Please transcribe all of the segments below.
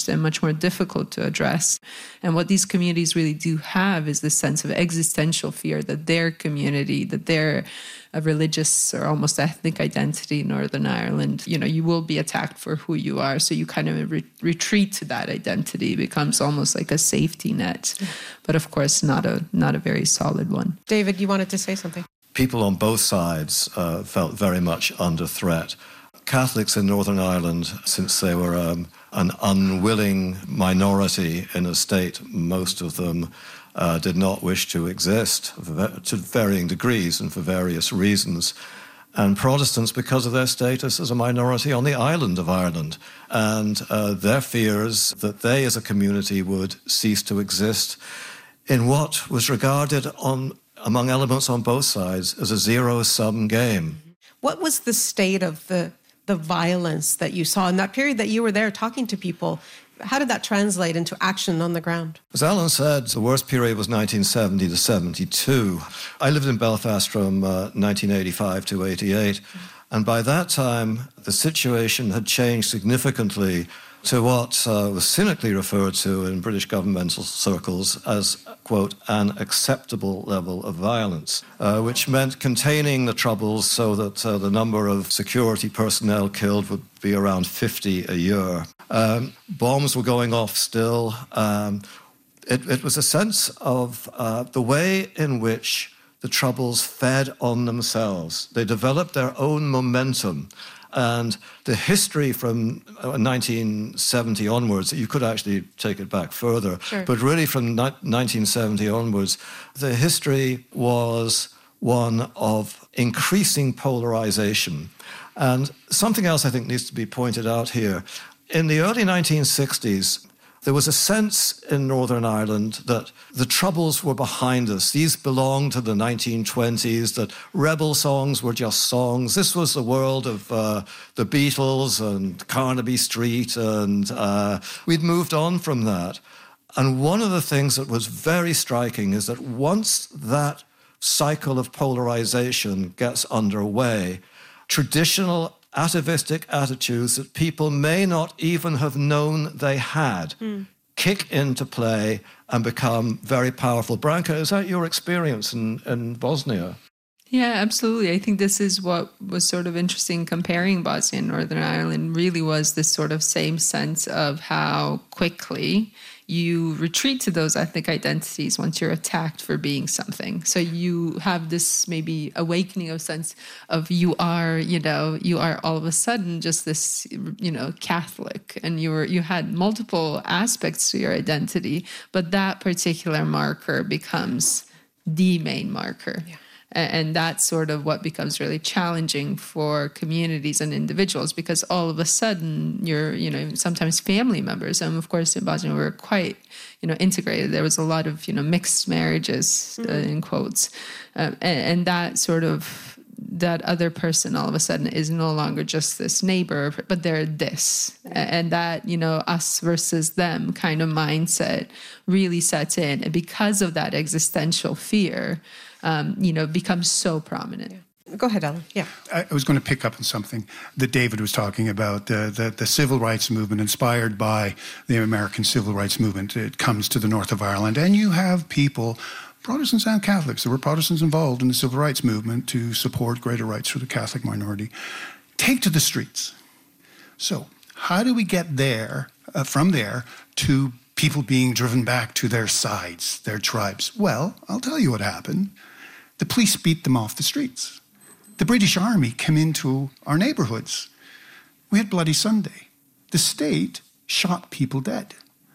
and much more difficult to address. And what these communities really do have is this sense of existential fear that their community, that their religious or almost ethnic identity in Northern Ireland, you will be attacked for who you are. So you kind of retreat to that identity. It becomes almost like a safety net, but of course not a very solid one. David, you wanted to say something? People on both sides felt very much under threat. Catholics in Northern Ireland, since they were an unwilling minority in a state, most of them did not wish to exist to varying degrees and for various reasons. And Protestants, because of their status as a minority on the island of Ireland, and their fears that they as a community would cease to exist in what was regarded among elements on both sides as a zero-sum game. What was the state of the violence that you saw in that period that you were there talking to people? How did that translate into action on the ground? As Alan said, the worst period was 1970 to 72. I lived in Belfast from 1985 to 88, and by that time, the situation had changed significantly to what was cynically referred to in British governmental circles as, quote, an acceptable level of violence, which meant containing the troubles so that the number of security personnel killed would be around 50 a year. Bombs were going off still. It was a sense of the way in which the troubles fed on themselves. They developed their own momentum. And the history from 1970 onwards, you could actually take it back further, sure. But really from 1970 onwards, the history was one of increasing polarization. And something else I think needs to be pointed out here. In the early 1960s, there was a sense in Northern Ireland that the troubles were behind us. These belonged to the 1920s, that rebel songs were just songs. This was the world of the Beatles and Carnaby Street, and we'd moved on from that. And one of the things that was very striking is that once that cycle of polarization gets underway, traditional atavistic attitudes that people may not even have known they had kick into play and become very powerful. Branka, is that your experience in Bosnia? Yeah, absolutely. I think this is what was sort of interesting comparing Bosnia and Northern Ireland really was this sort of same sense of how quickly you retreat to those ethnic identities once you're attacked for being something. So you have this maybe awakening of sense of you are all of a sudden just this, Catholic, and you had multiple aspects to your identity, but that particular marker becomes the main marker. Yeah. And that's sort of what becomes really challenging for communities and individuals, because all of a sudden you're, sometimes family members. And of course, in Bosnia, we were quite, integrated. There was a lot of, mixed marriages, in quotes. And that sort of, that other person all of a sudden is no longer just this neighbor, but they're this. And that, us versus them kind of mindset really sets in. And because of that existential fear, becomes so prominent. Yeah. Go ahead, Alan. Yeah. I was going to pick up on something that David was talking about, the civil rights movement inspired by the American civil rights movement. It comes to the north of Ireland, and you have people, Protestants and Catholics, there were Protestants involved in the civil rights movement to support greater rights for the Catholic minority, take to the streets. So how do we get there, from there, to people being driven back to their sides, their tribes? Well, I'll tell you what happened. The police beat them off the streets. The British Army came into our neighborhoods. We had Bloody Sunday. The state shot people dead.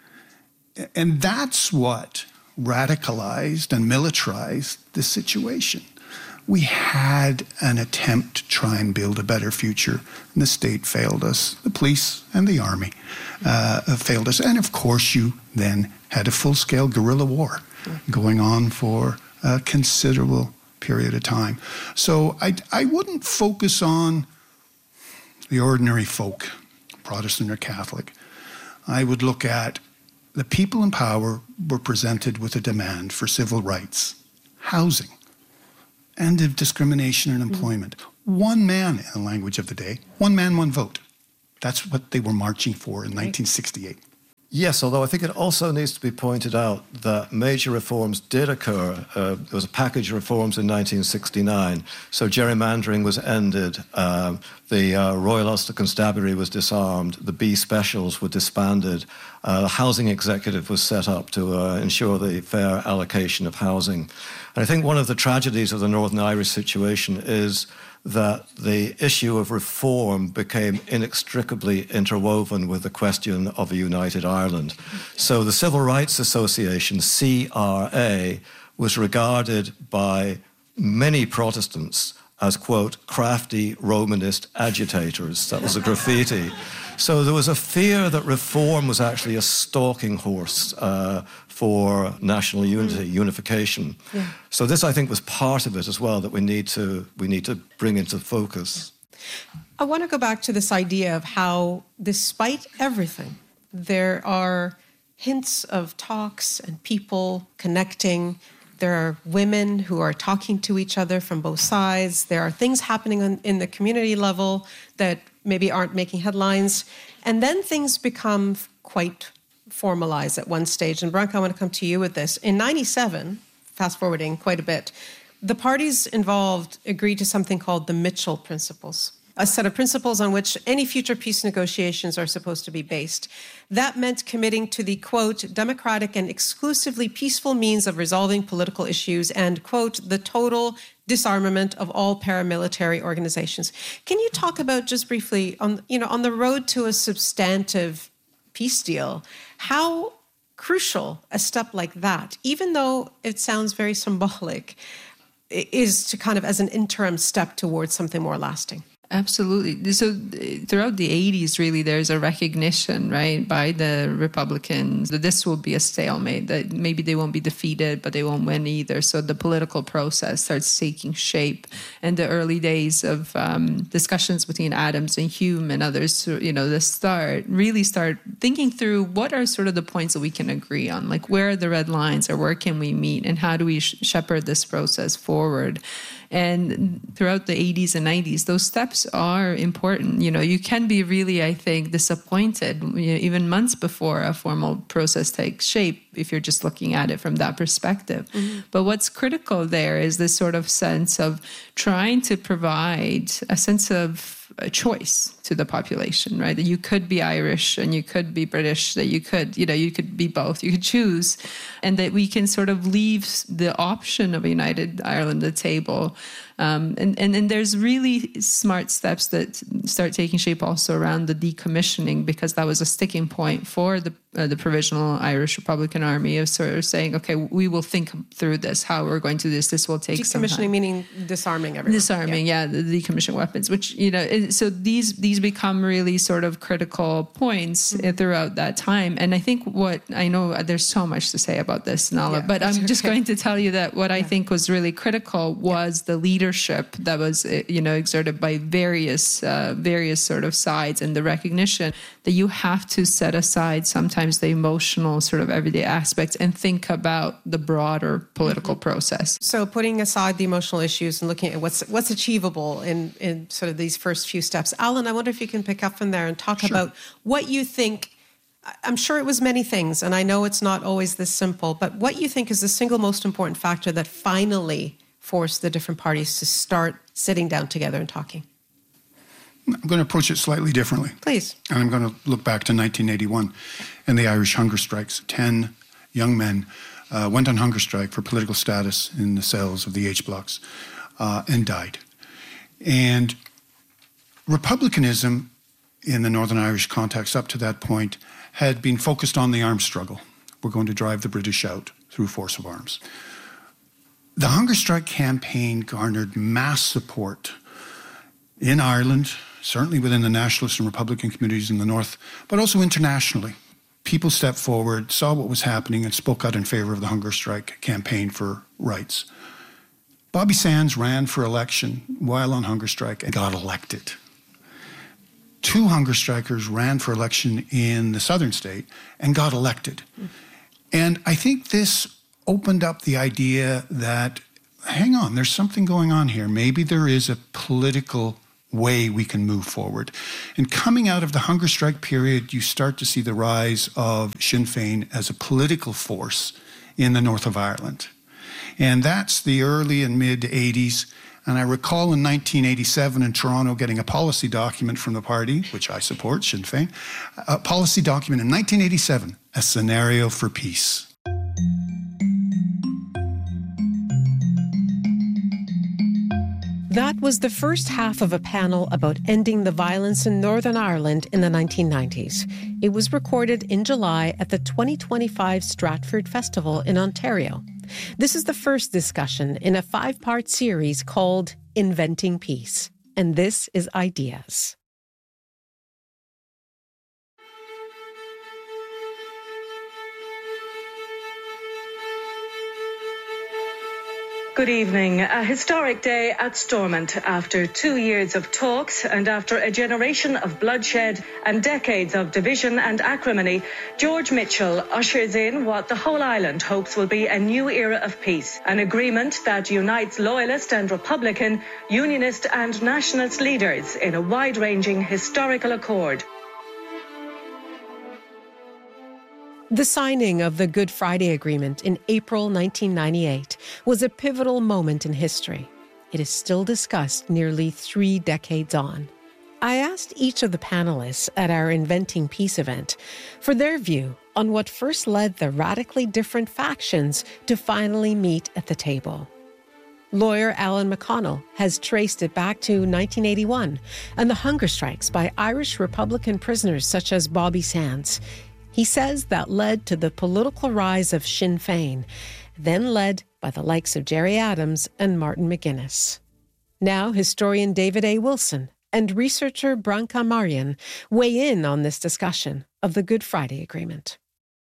And that's what radicalized and militarized the situation. We had an attempt to try and build a better future, and the state failed us. The police and the army failed us. And of course, you then had a full-scale guerrilla war going on for a considerable period of time. So I wouldn't focus on the ordinary folk, Protestant or Catholic. I would look at the people in power were presented with a demand for civil rights, housing, end of discrimination in employment. One man, in the language of the day, one man, one vote. That's what they were marching for in 1968. Yes, although I think it also needs to be pointed out that major reforms did occur. There was a package of reforms in 1969. So gerrymandering was ended. The Royal Ulster Constabulary was disarmed. The B Specials were disbanded. The Housing Executive was set up to ensure the fair allocation of housing. And I think one of the tragedies of the Northern Irish situation is that the issue of reform became inextricably interwoven with the question of a united Ireland. So the Civil Rights Association, CRA, was regarded by many Protestants as, quote, crafty Romanist agitators. That was a graffiti. So there was a fear that reform was actually a stalking horse for national unity, unification. Yeah. So this, I think, was part of it as well that we need to bring into focus. I want to go back to this idea of how, despite everything, there are hints of talks and people connecting. There are women who are talking to each other from both sides. There are things happening in the community level that maybe aren't making headlines. And then things become quite formalized at one stage. And Branka, I want to come to you with this. In 97, fast forwarding quite a bit, the parties involved agreed to something called the Mitchell Principles, a set of principles on which any future peace negotiations are supposed to be based. That meant committing to the, quote, democratic and exclusively peaceful means of resolving political issues and, quote, the total disarmament of all paramilitary organizations. Can you talk about, just briefly, on the road to a substantive peace deal, how crucial a step like that, even though it sounds very symbolic, is to kind of as an interim step towards something more lasting? Absolutely. So throughout the 80s, really, there's a recognition, right, by the Republicans that this will be a stalemate, that maybe they won't be defeated, but they won't win either. So the political process starts taking shape. And the early days of discussions between Adams and Hume and others, really start thinking through what are sort of the points that we can agree on, like where are the red lines or where can we meet and how do we shepherd this process forward. And throughout the 80s and 90s, those steps are important. You can be really, I think, disappointed, even months before a formal process takes shape, if you're just looking at it from that perspective. Mm-hmm. But what's critical there is this sort of sense of trying to provide a sense of a choice to the population, right? That you could be Irish and you could be British, that you could be both, you could choose, and that we can sort of leave the option of a united Ireland on the table. And there's really smart steps that start taking shape also around the decommissioning, because that was a sticking point for the Provisional Irish Republican Army of sort of saying, okay, we will think through this, how we're going to do this. This will take some time. Decommissioning meaning disarming everyone. Disarming, yeah, the decommissioned weapons, which, so these become really sort of critical points throughout that time. And I think I know there's so much to say about this, Nala, but I'm just going to tell you that what I think was really critical was the leadership that was, exerted by various sort of sides, and the recognition that you have to set aside sometimes the emotional sort of everyday aspects and think about the broader political process. So putting aside the emotional issues and looking at what's achievable in sort of these first few steps. Alan, I wonder if you can pick up from there and talk about what you think. I'm sure it was many things, and I know it's not always this simple, but what you think is the single most important factor that finally forced the different parties to start sitting down together and talking? I'm going to approach it slightly differently. Please. And I'm going to look back to 1981 and the Irish hunger strikes. 10 young men went on hunger strike for political status in the cells of the H blocks and died. And republicanism in the Northern Irish context up to that point had been focused on the arms struggle. We're going to drive the British out through force of arms. The hunger strike campaign garnered mass support in Ireland, certainly within the nationalist and Republican communities in the North, but also internationally. People stepped forward, saw what was happening, and spoke out in favor of the hunger strike campaign for rights. Bobby Sands ran for election while on hunger strike and got elected. 2 hunger strikers ran for election in the southern state and got elected. And I think this opened up the idea that, hang on, there's something going on here. Maybe there is a political way we can move forward. And coming out of the hunger strike period, you start to see the rise of Sinn Féin as a political force in the north of Ireland. And that's the early and mid-'80s. And I recall in 1987 in Toronto getting a policy document from the party, which I support, Sinn Féin, a policy document in 1987, a scenario for peace. That was the first half of a panel about ending the violence in Northern Ireland in the 1990s. It was recorded in July at the 2025 Stratford Festival in Ontario. This is the first discussion in a 5-part series called Inventing Peace. And this is Ideas. Good evening. A historic day at Stormont. After 2 years of talks and after a generation of bloodshed and decades of division and acrimony, George Mitchell ushers in what the whole island hopes will be a new era of peace, an agreement that unites Loyalist and Republican, Unionist and Nationalist leaders in a wide-ranging historical accord. The signing of the Good Friday Agreement in April 1998 was a pivotal moment in history. It is still discussed nearly 3 decades on. I asked each of the panelists at our Inventing Peace event for their view on what first led the radically different factions to finally meet at the table. Lawyer Alan McConnell has traced it back to 1981 and the hunger strikes by Irish Republican prisoners such as Bobby Sands. He says that led to the political rise of Sinn Féin, then led by the likes of Gerry Adams and Martin McGuinness. Now, historian David A. Wilson and researcher Branka Marjan weigh in on this discussion of the Good Friday Agreement.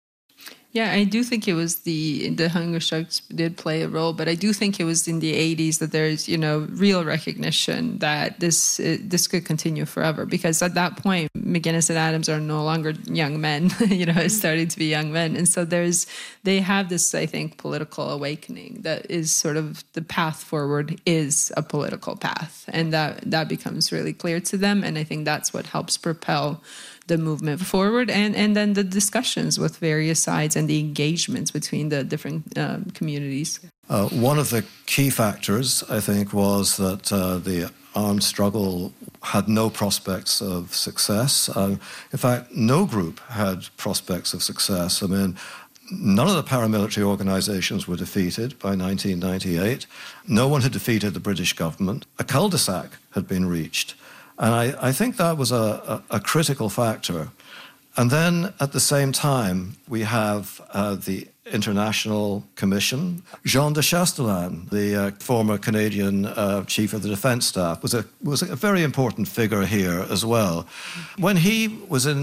Yeah, I do think it was the hunger strikes did play a role, but I do think it was in the 80s that there's, real recognition that this could continue forever, because at that point, McGuinness and Adams are no longer young men, it's starting to be young men. And so they have this, I think, political awakening that is sort of the path forward is a political path. And that becomes really clear to them. And I think that's what helps propel the movement forward, and then the discussions with various sides and the engagements between the different communities. One of the key factors, I think, was that the armed struggle had no prospects of success. In fact, no group had prospects of success. I mean, none of the paramilitary organizations were defeated by 1998. No one had defeated the British government. A cul-de-sac had been reached. And I think that was a critical factor. And then at the same time, we have the International Commission. Jean de Chastelain, the former Canadian Chief of the Defence Staff, was a very important figure here as well. When he was in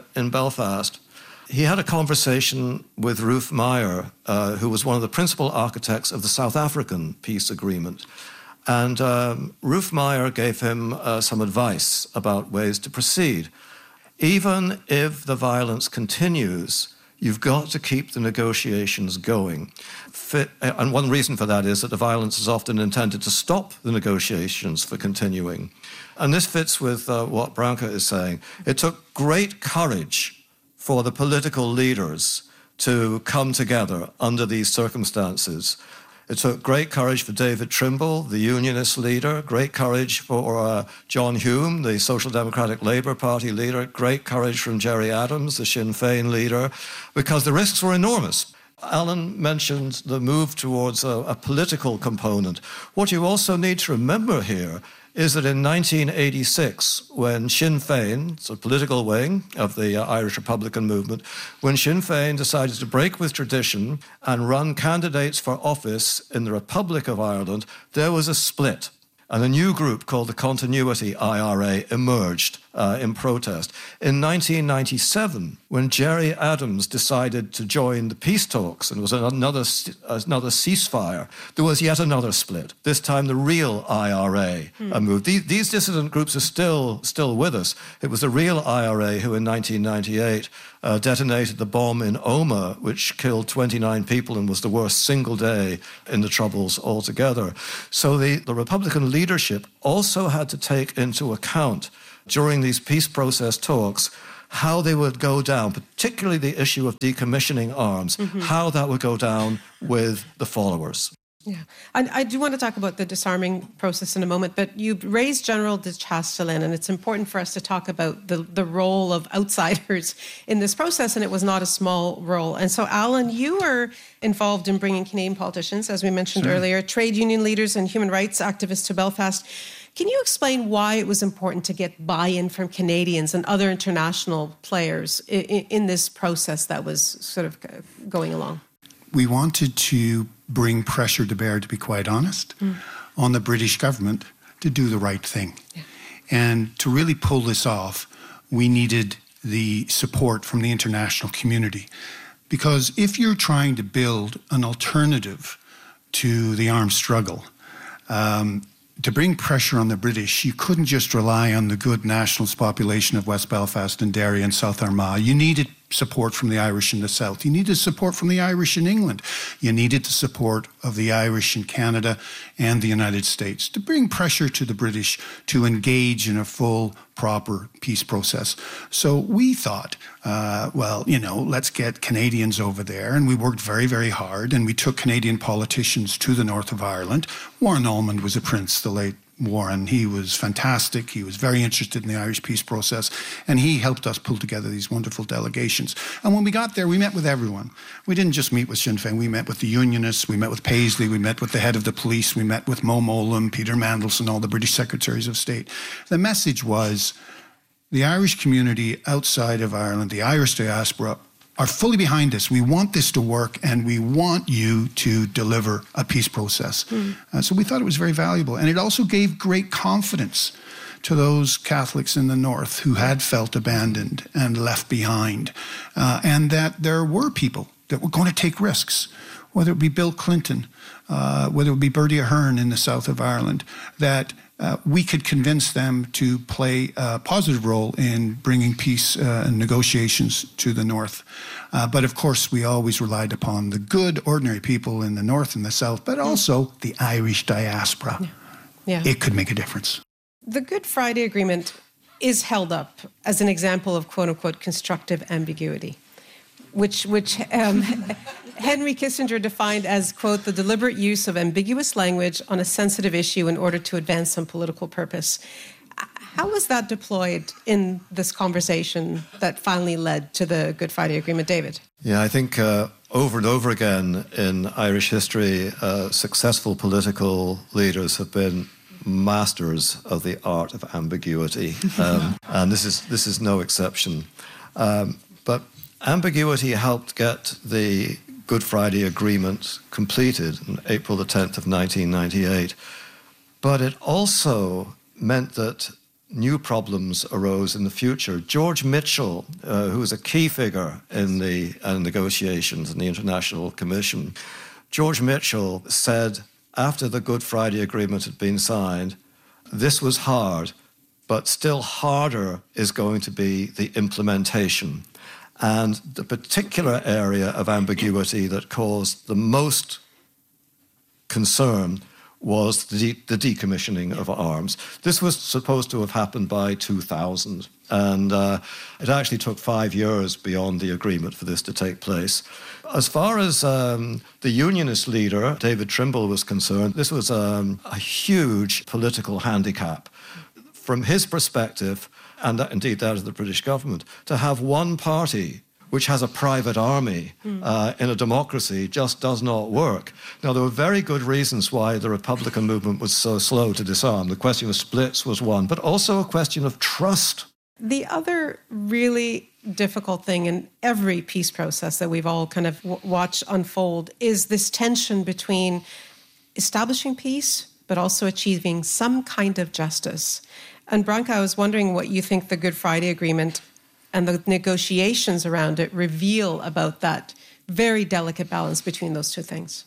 Belfast, he had a conversation with Ruth Meyer, who was one of the principal architects of the South African peace agreement. And Ruth Meyer gave him some advice about ways to proceed. Even if the violence continues, you've got to keep the negotiations going. And one reason for that is that the violence is often intended to stop the negotiations for continuing. And this fits with what Branka is saying. It took great courage for the political leaders to come together under these circumstances. It took great courage for David Trimble, the Unionist leader, great courage for John Hume, the Social Democratic Labour Party leader, great courage from Gerry Adams, the Sinn Féin leader, because the risks were enormous. Alan mentioned the move towards a political component. What you also need to remember here is that in 1986, when Sinn Féin, it's a political wing of the Irish Republican movement, when Sinn Féin decided to break with tradition and run candidates for office in the Republic of Ireland, there was a split. And a new group called the Continuity IRA emerged. in protest. In 1997, when Gerry Adams decided to join the peace talks and there was another ceasefire, there was yet another split. This time the real IRA moved. These dissident groups are still with us. It was the real IRA who in 1998 detonated the bomb in Omagh, which killed 29 people and was the worst single day in the Troubles altogether. So the Republican leadership also had to take into account during these peace process talks how they would go down, particularly the issue of decommissioning arms, how that would go down with the followers. Yeah, I do want to talk about the disarming process in a moment, but you raised General de Chastelain, and it's important for us to talk about the role of outsiders in this process, and it was not a small role. And so, Alan, you were involved in bringing Canadian politicians, as we mentioned earlier, trade union leaders and human rights activists to Belfast. Can you explain why it was important to get buy-in from Canadians and other international players in this process that was sort of going along? We wanted to bring pressure to bear, to be quite honest, on the British government to do the right thing. Yeah. And to really pull this off, we needed the support from the international community. Because if you're trying to build an alternative to the armed struggle, to bring pressure on the British, you couldn't just rely on the good nationalist population of West Belfast and Derry and South Armagh. You needed support from the Irish in the South. You needed support from the Irish in England. You needed the support of the Irish in Canada and the United States to bring pressure to the British to engage in a full, proper peace process. So we thought, let's get Canadians over there. And we worked very, very hard. And we took Canadian politicians to the north of Ireland. Warren Allmond was a prince, the late Warren. He was fantastic. He was very interested in the Irish peace process, and he helped us pull together these wonderful delegations. And when we got there, we met with everyone. We didn't just meet with Sinn Féin. We met with the Unionists. We met with Paisley. We met with the head of the police. We met with Mo Mowlam, Peter Mandelson, all the British secretaries of state. The message was the Irish community outside of Ireland, the Irish diaspora, are fully behind this. We want this to work, and we want you to deliver a peace process. So we thought it was very valuable. And it also gave great confidence to those Catholics in the North who had felt abandoned and left behind, and that there were people that were going to take risks, whether it be Bill Clinton, whether it be Bertie Ahern in the south of Ireland, that we could convince them to play a positive role in bringing peace and negotiations to the North. But of course, we always relied upon the good, ordinary people in the North and the South, but also the Irish diaspora. Yeah. It could make a difference. The Good Friday Agreement is held up as an example of quote-unquote constructive ambiguity, which Henry Kissinger defined as, quote, the deliberate use of ambiguous language on a sensitive issue in order to advance some political purpose. How was that deployed in this conversation that finally led to the Good Friday Agreement, David? Yeah, I think over and over again in Irish history, successful political leaders have been masters of the art of ambiguity, and this is no exception. But ambiguity helped get the Good Friday Agreement completed on April the 10th of 1998. But it also meant that new problems arose in the future. George Mitchell, who was a key figure in the negotiations in the International Commission, George Mitchell said after the Good Friday Agreement had been signed, this was hard, but still harder is going to be the implementation. And the particular area of ambiguity that caused the most concern was the decommissioning of arms. This was supposed to have happened by 2000, and it actually took 5 years beyond the agreement for this to take place. As far as the unionist leader, David Trimble, was concerned, this was a huge political handicap. From his perspective, and indeed that of the British government, to have one party which has a private army in a democracy just does not work. Now, there were very good reasons why the Republican movement was so slow to disarm. The question of splits was one, but also a question of trust. The other really difficult thing in every peace process that we've all kind of watched unfold is this tension between establishing peace, but also achieving some kind of justice. And Branka, I was wondering what you think the Good Friday Agreement and the negotiations around it reveal about that very delicate balance between those two things.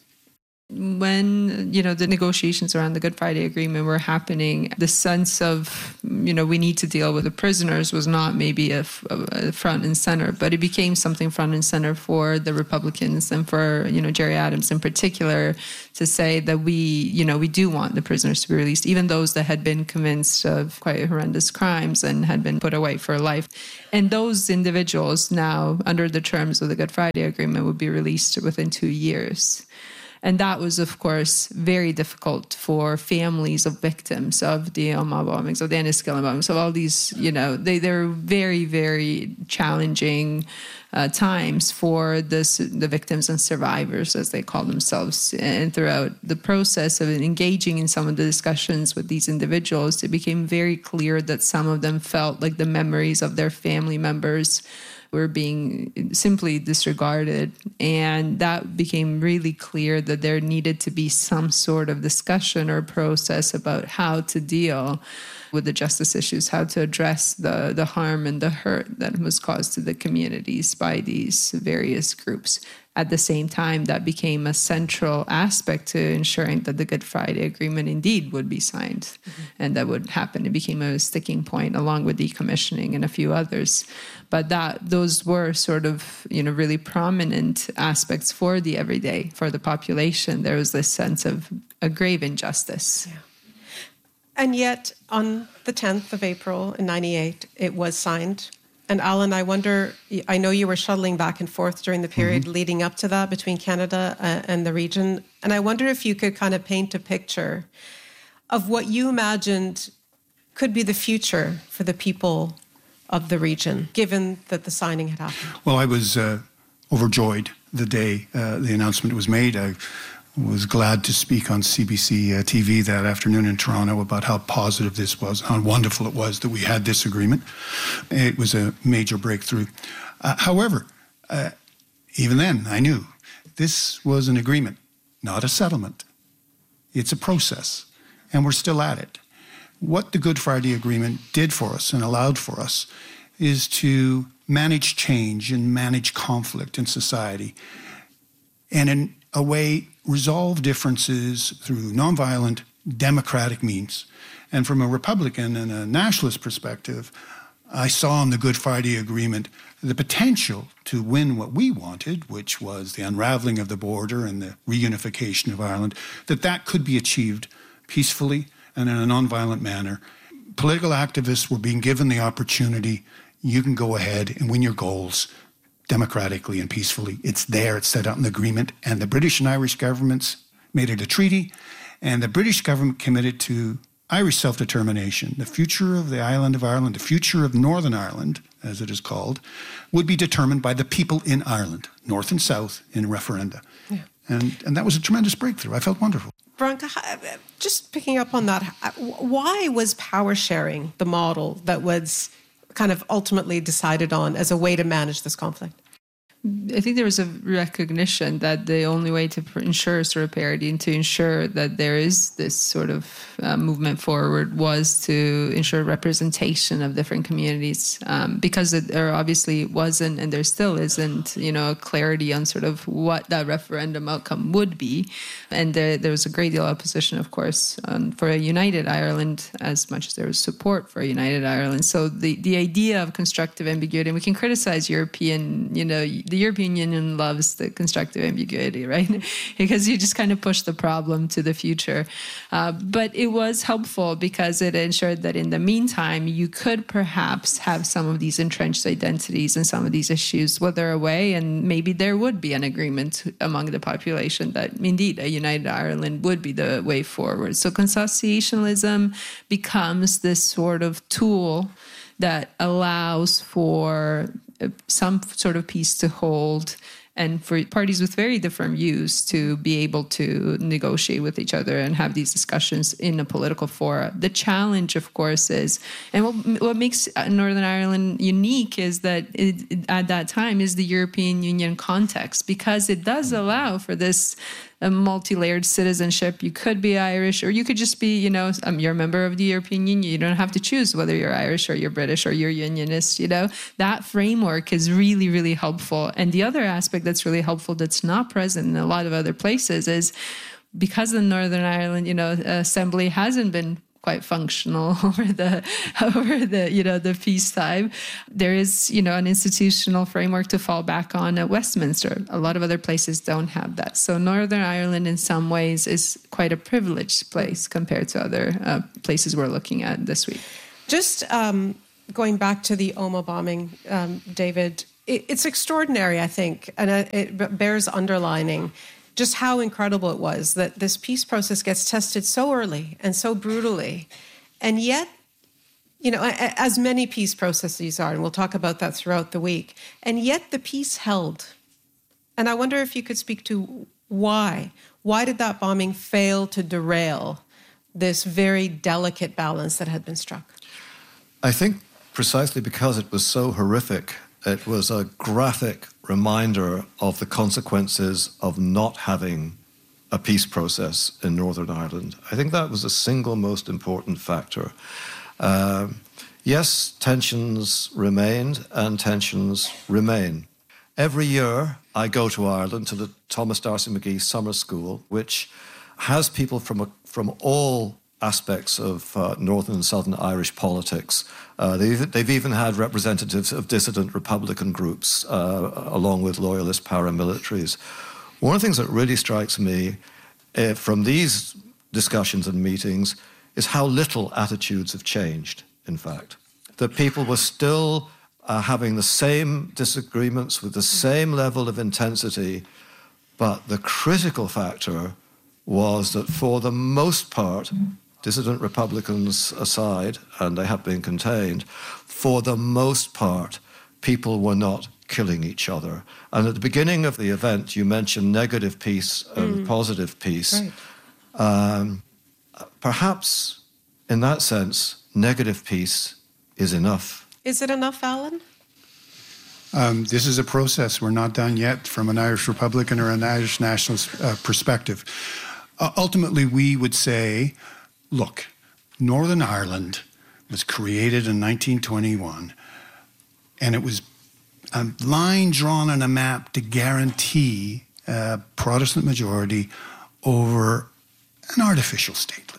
When, the negotiations around the Good Friday Agreement were happening, the sense of, we need to deal with the prisoners was not maybe a front and center, but it became something front and center for the Republicans and for, Gerry Adams in particular, to say that we do want the prisoners to be released, even those that had been convinced of quite horrendous crimes and had been put away for life. And those individuals now, under the terms of the Good Friday Agreement, would be released within 2 years. And that was, of course, very difficult for families of victims of the Omagh bombings, of the Enniskillen bombings, of all these, they're very, very challenging times for the victims and survivors, as they call themselves. And throughout the process of engaging in some of the discussions with these individuals, it became very clear that some of them felt like the memories of their family members were being simply disregarded. And that became really clear that there needed to be some sort of discussion or process about how to deal with the justice issues, how to address the harm and the hurt that was caused to the communities by these various groups. At the same time, that became a central aspect to ensuring that the Good Friday Agreement indeed would be signed, and that would happen. It became a sticking point along with decommissioning and a few others. But those were sort of, really prominent aspects for the everyday, for the population. There was this sense of a grave injustice. Yeah. And yet, on the 10th of April in 98, it was signed. And Alan, I wonder, I know you were shuttling back and forth during the period leading up to that between Canada and the region. And I wonder if you could kind of paint a picture of what you imagined could be the future for the people of the region, given that the signing had happened. Well, I was overjoyed the day the announcement was made. I was glad to speak on CBC TV that afternoon in Toronto about how positive this was, how wonderful it was that we had this agreement. It was a major breakthrough. However, even then, I knew this was an agreement, not a settlement. It's a process, and we're still at it. What the Good Friday Agreement did for us and allowed for us is to manage change and manage conflict in society, and in a way resolve differences through nonviolent, democratic means. And from a Republican and a nationalist perspective, I saw in the Good Friday Agreement the potential to win what we wanted, which was the unraveling of the border and the reunification of Ireland, that could be achieved peacefully and in a nonviolent manner. Political activists were being given the opportunity. You can go ahead and win your goals democratically and peacefully. It's there, it's set out in the agreement, and the British and Irish governments made it a treaty, and the British government committed to Irish self-determination. The future of the island of Ireland, the future of Northern Ireland, as it is called, would be determined by the people in Ireland, north and south, in referenda. Yeah. And that was a tremendous breakthrough. I felt wonderful. Branka, just picking up on that, why was power sharing the model that was kind of ultimately decided on as a way to manage this conflict? I think there was a recognition that the only way to ensure sort of parity and to ensure that there is this sort of movement forward was to ensure representation of different communities, because there obviously wasn't, and there still isn't, a clarity on sort of what that referendum outcome would be. And there was a great deal of opposition, of course, for a united Ireland, as much as there was support for a united Ireland. So the idea of constructive ambiguity, and we can criticize European, the European Union loves the constructive ambiguity, right? Because you just kind of push the problem to the future. But it was helpful because it ensured that in the meantime, you could perhaps have some of these entrenched identities and some of these issues wither away, and maybe there would be an agreement among the population that indeed a united Ireland would be the way forward. So consociationalism becomes this sort of tool that allows for some sort of peace to hold and for parties with very different views to be able to negotiate with each other and have these discussions in a political fora. The challenge, of course, is, and what makes Northern Ireland unique is that at that time is the European Union context, because it does allow for this a multi-layered citizenship. You could be Irish, or you could just be, you're a member of the European Union. You don't have to choose whether you're Irish or you're British or you're Unionist, That framework is really, really helpful. And the other aspect that's really helpful that's not present in a lot of other places is because the Northern Ireland, Assembly hasn't been quite functional over the peacetime. There is, an institutional framework to fall back on at Westminster. A lot of other places don't have that. So Northern Ireland, in some ways, is quite a privileged place compared to other places we're looking at this week. Just going back to the Omagh bombing, David, it's extraordinary, I think, and it bears underlining just how incredible it was that this peace process gets tested so early and so brutally. And yet, as many peace processes are, and we'll talk about that throughout the week, and yet the peace held. And I wonder if you could speak to why. Why did that bombing fail to derail this very delicate balance that had been struck? I think precisely because it was so horrific, it was a graphic reminder of the consequences of not having a peace process in Northern Ireland. I think that was the single most important factor. Yes, tensions remained and tensions remain. Every year I go to Ireland to the Thomas D'Arcy McGee Summer School, which has people from all aspects of Northern and Southern Irish politics. They've even had representatives of dissident Republican groups, along with loyalist paramilitaries. One of the things that really strikes me from these discussions and meetings is how little attitudes have changed, in fact. That people were still having the same disagreements with the same level of intensity, but the critical factor was that for the most part, dissident Republicans aside, and they have been contained, for the most part, people were not killing each other. And at the beginning of the event, you mentioned negative peace and positive peace. Right. Perhaps, in that sense, negative peace is enough. Is it enough, Alan? This is a process. We're not done yet from an Irish Republican or an Irish nationalist perspective. Ultimately, we would say, look, Northern Ireland was created in 1921, and it was a line drawn on a map to guarantee a Protestant majority over an artificial statelet.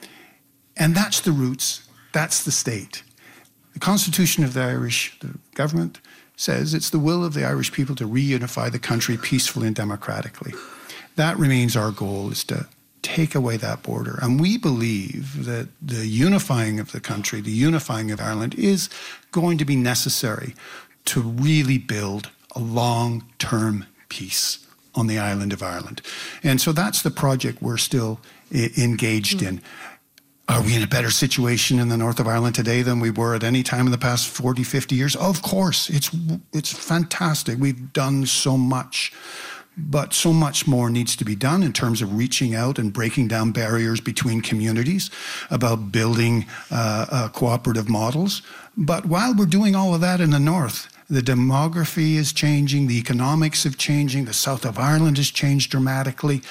And that's the roots, that's the state. The Constitution of the Irish, the government, says it's the will of the Irish people to reunify the country peacefully and democratically. That remains our goal, is to take away that border. And we believe that the unifying of the country, the unifying of Ireland, is going to be necessary to really build a long-term peace on the island of Ireland. And so that's the project we're still engaged in. Are we in a better situation in the north of Ireland today than we were at any time in the past 40, 50 years? Of course. It's fantastic. We've done so much. But so much more needs to be done in terms of reaching out and breaking down barriers between communities, about building cooperative models. But while we're doing all of that in the north, the demography is changing, the economics are changing, the south of Ireland has changed dramatically.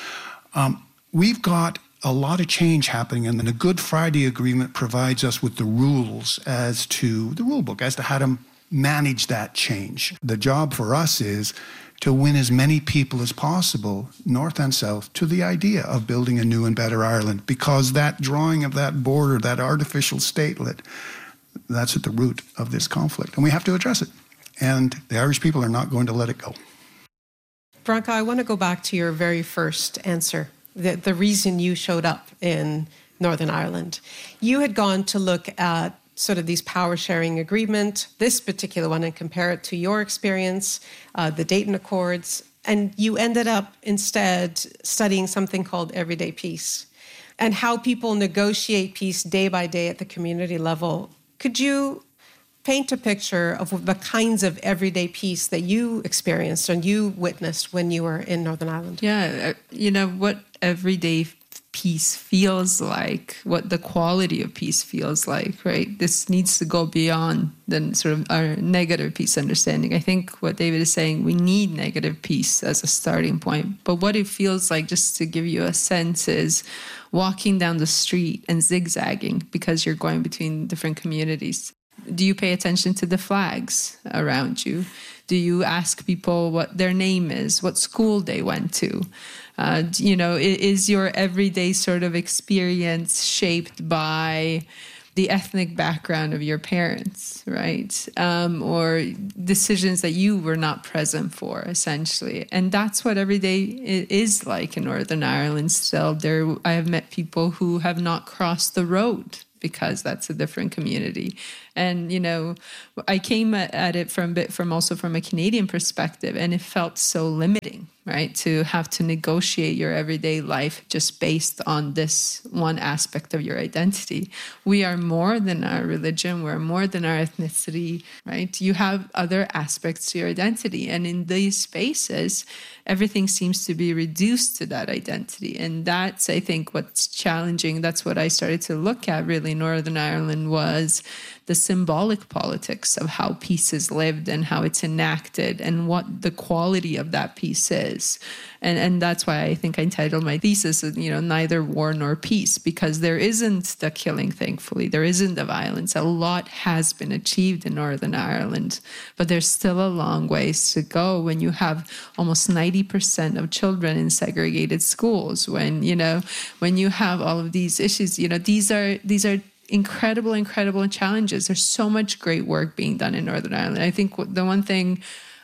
We've got a lot of change happening, and the Good Friday Agreement provides us with the rules as to the rule book, as to how to manage that change. The job for us is to win as many people as possible, north and south, to the idea of building a new and better Ireland, because that drawing of that border, that artificial statelet, that's at the root of this conflict, and we have to address it. And the Irish people are not going to let it go. Branka, I want to go back to your very first answer, the reason you showed up in Northern Ireland. You had gone to look at sort of these power-sharing agreement, this particular one, and compare it to your experience, the Dayton Accords, and you ended up instead studying something called everyday peace and how people negotiate peace day by day at the community level. Could you paint a picture of the kinds of everyday peace that you experienced and you witnessed when you were in Northern Ireland? Yeah, what everyday peace feels like, what the quality of peace feels like, right? This needs to go beyond the sort of our negative peace understanding. I think what David is saying, we need negative peace as a starting point. But what it feels like, just to give you a sense, is walking down the street and zigzagging because you're going between different communities. Do you pay attention to the flags around you? Do you ask people what their name is, what school they went to? Is your everyday sort of experience shaped by the ethnic background of your parents, right? Or decisions that you were not present for, essentially. And that's what every day is like in Northern Ireland still. I have met people who have not crossed the road because that's a different community. And, I came at it from a Canadian perspective, and it felt so limiting, right? To have to negotiate your everyday life just based on this one aspect of your identity. We are more than our religion. We're more than our ethnicity, right? You have other aspects to your identity. And in these spaces, everything seems to be reduced to that identity. And that's, I think, what's challenging. That's what I started to look at really in Northern Ireland, was the symbolic politics of how peace is lived and how it's enacted and what the quality of that peace is. And that's why I think I entitled my thesis, Neither War Nor Peace, because there isn't the killing, thankfully. There isn't the violence. A lot has been achieved in Northern Ireland, but there's still a long ways to go when you have almost 90% of children in segregated schools, when you have all of these issues. These are incredible challenges. There's so much great work being done in Northern Ireland. I think the one thing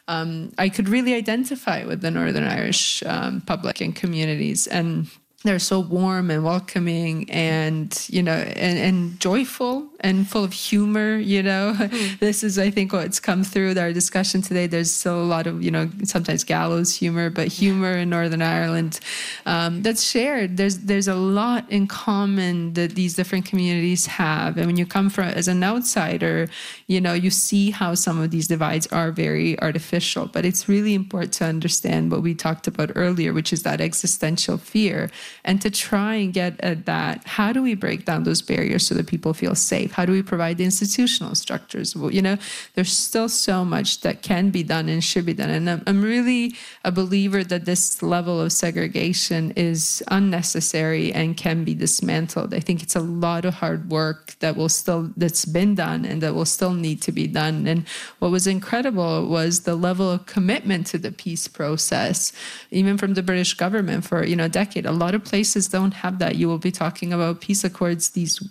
I could really identify with the Northern Irish public and communities, and they're so warm and welcoming and, and joyful and full of humor, This is, I think, what's come through our discussion today. There's still a lot of, sometimes gallows humor, but humor in Northern Ireland that's shared. There's a lot in common that these different communities have. And when you come from as an outsider, you see how some of these divides are very artificial. But it's really important to understand what we talked about earlier, which is that existential fear. And to try and get at that, how do we break down those barriers so that people feel safe? How do we provide the institutional structures? Well, there's still so much that can be done and should be done. And I'm really a believer that this level of segregation is unnecessary and can be dismantled. I think it's a lot of hard work that's been done and that will still need to be done. And what was incredible was the level of commitment to the peace process, even from the British government for a decade. A lot of places don't have that. You will be talking about peace accords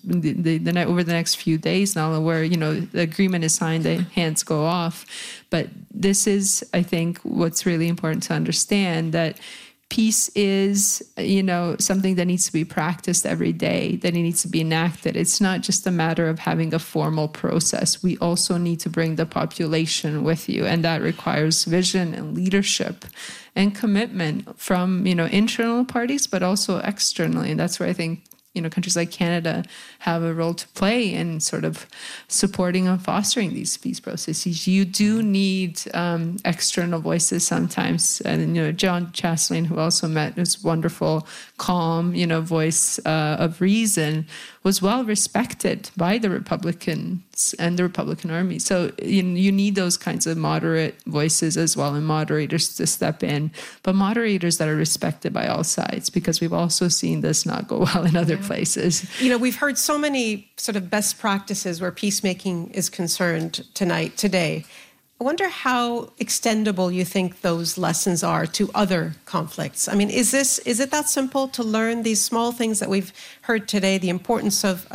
over the next few days now, where the agreement is signed, the hands go off. But this is, I think, what's really important to understand, that peace is, something that needs to be practiced every day, that it needs to be enacted. It's not just a matter of having a formal process. We also need to bring the population with you, and that requires vision and leadership and commitment from, internal parties, but also externally. And that's where I think, countries like Canada have a role to play in sort of supporting and fostering these peace processes. You do need external voices sometimes. And, John Chasleen, who also met, this wonderful, calm, voice of reason, was well respected by the Republicans and the Republican Army. So you need those kinds of moderate voices as well, and moderators to step in, but moderators that are respected by all sides, because we've also seen this not go well in other places. We've heard so many sort of best practices where peacemaking is concerned today. I wonder how extendable you think those lessons are to other conflicts. I mean, is it that simple to learn these small things that we've heard today, the importance of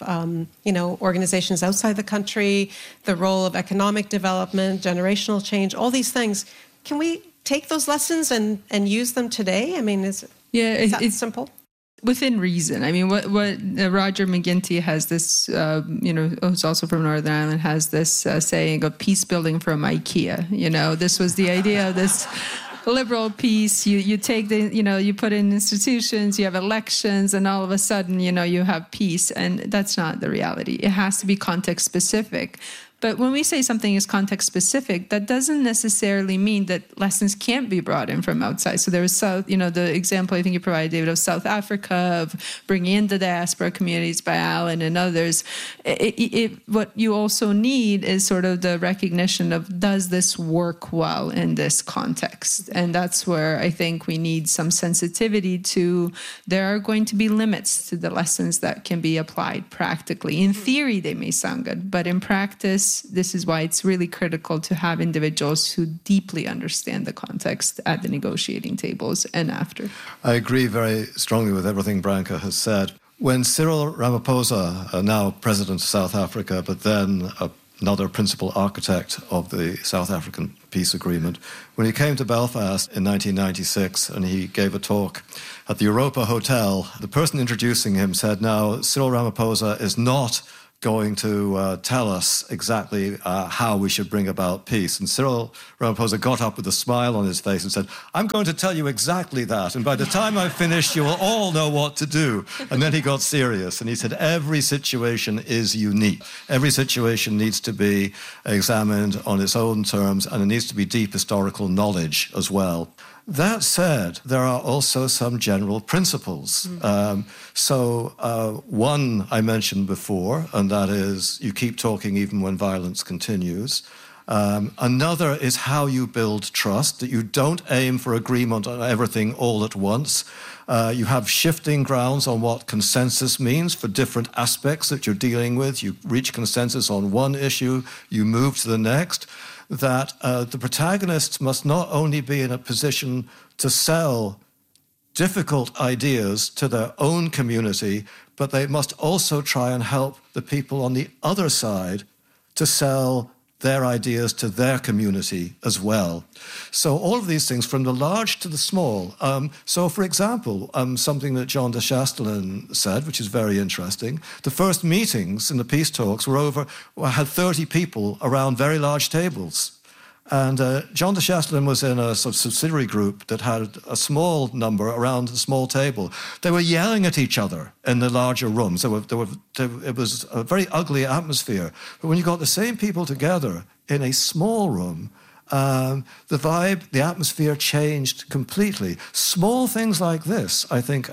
organizations outside the country, the role of economic development, generational change, all these things? Can we take those lessons and use them today? I mean, is that simple? Within reason. I mean, what Roger McGinty has this, who's also from Northern Ireland, has this saying of peace building from IKEA. This was the idea of this liberal peace. You take you put in institutions, you have elections, and all of a sudden, you have peace. And that's not the reality. It has to be context specific. But when we say something is context specific, that doesn't necessarily mean that lessons can't be brought in from outside. So there was the example I think you provided, David, of South Africa, of bringing in the diaspora communities by Alan and others. What you also need is sort of the recognition of, does this work well in this context? And that's where I think we need some sensitivity to, there are going to be limits to the lessons that can be applied practically. In theory, they may sound good, but in practice, this is why it's really critical to have individuals who deeply understand the context at the negotiating tables and after. I agree very strongly with everything Branka has said. When Cyril Ramaphosa, now President of South Africa, but then another principal architect of the South African peace agreement, when he came to Belfast in 1996 and he gave a talk at the Europa Hotel, the person introducing him said, now, Cyril Ramaphosa is not going to tell us exactly how we should bring about peace. And Cyril Ramaphosa got up with a smile on his face and said, I'm going to tell you exactly that. And by the time I've finished, you will all know what to do. And then he got serious and he said, every situation is unique. Every situation needs to be examined on its own terms, and it needs to be deep historical knowledge as well. That said, there are also some general principles. One I mentioned before, and that is you keep talking even when violence continues. Another is how you build trust, that you don't aim for agreement on everything all at once. You have shifting grounds on what consensus means for different aspects that you're dealing with. You reach consensus on one issue, you move to the next. That the protagonists must not only be in a position to sell difficult ideas to their own community, but they must also try and help the people on the other side to sell their ideas to their community as well. So all of these things, from the large to the small. So, for example, something that Jean de Chastelain said, which is very interesting, the first meetings in the peace talks had 30 people around very large tables. And Jean de Chastelain was in a sort of subsidiary group that had a small number around a small table. They were yelling at each other in the larger rooms. It was a very ugly atmosphere. But when you got the same people together in a small room, the vibe, the atmosphere changed completely. Small things like this, I think,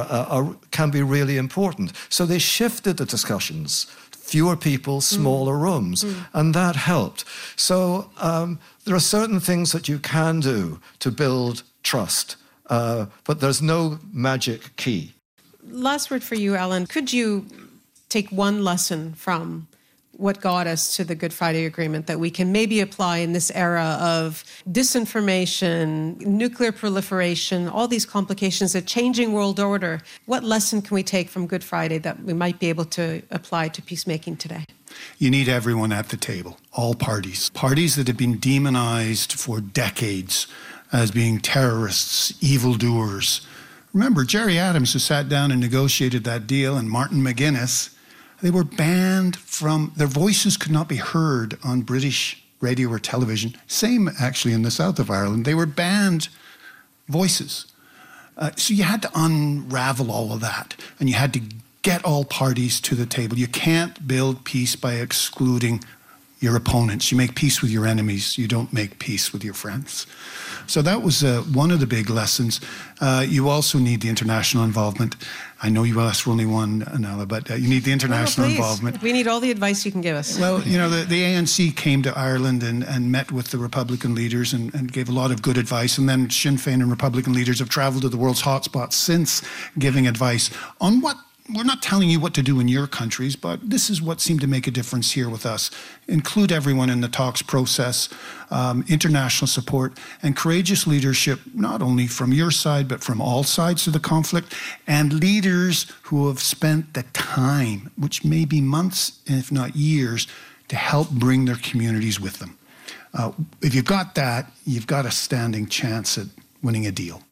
can be really important. So they shifted the discussions. Fewer people, smaller rooms, and that helped. So there are certain things that you can do to build trust, but there's no magic key. Last word for you, Ellen. Could you take one lesson from what got us to the Good Friday Agreement that we can maybe apply in this era of disinformation, nuclear proliferation, all these complications, a changing world order? What lesson can we take from Good Friday that we might be able to apply to peacemaking today? You need everyone at the table, all parties. Parties that have been demonized for decades as being terrorists, evildoers. Remember, Gerry Adams, who sat down and negotiated that deal, and Martin McGuinness, they were banned from, their voices could not be heard on British radio or television. Same, actually, in the south of Ireland. They were banned voices. So you had to unravel all of that, and you had to get all parties to the table. You can't build peace by excluding your opponents. You make peace with your enemies. You don't make peace with your friends. So that was one of the big lessons. You also need the international involvement. I know you asked for only one, Anala, but you need the international involvement. We need all the advice you can give us. Well, you know, the ANC came to Ireland and met with the Republican leaders and gave a lot of good advice. And then Sinn Féin and Republican leaders have traveled to the world's hotspots since, giving advice on what. We're not telling you what to do in your countries, but this is what seemed to make a difference here with us. Include everyone in the talks process, international support, and courageous leadership, not only from your side, but from all sides of the conflict, and leaders who have spent the time, which may be months, if not years, to help bring their communities with them. If you've got that, you've got a standing chance at winning a deal.